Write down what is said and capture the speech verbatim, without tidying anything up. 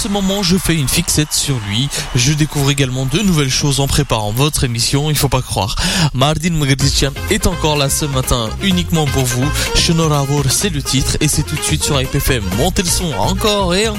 ce moment, je fais une fixette sur lui. Je découvre également de nouvelles choses en préparant votre émission, il faut pas croire. Mardin Mogadiscian est encore là ce matin, uniquement pour vous. Shonoravor, c'est le titre et c'est tout de suite sur I P F M. Montez le son encore et encore.